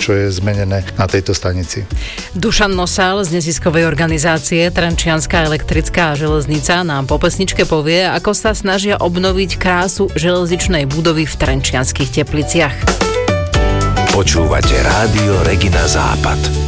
čo je zmenené na tejto stanici. Dušan Nosal z neziskovej organizácie Trenčianska elektrická železnica nám po pesničke povie, ako sa snažia obnoviť krásu železničnej budovy v Trenčianskych Tepliciach. Počúvate Rádio Regina Západ.